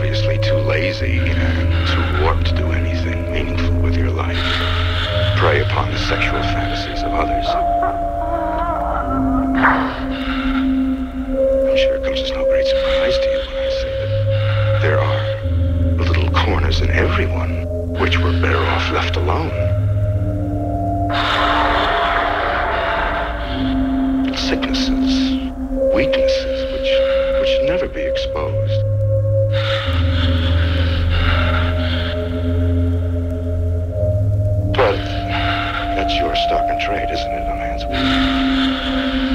obviously too lazy and too warped to do anything meaningful with your life. Prey upon the sexual fantasies of others. I'm sure it comes as no great surprise to you when I say that there are little corners in everyone which were better off left alone. Sicknesses, weaknesses, which should never be exposed. But that's your stock and trade, isn't it, a man's will?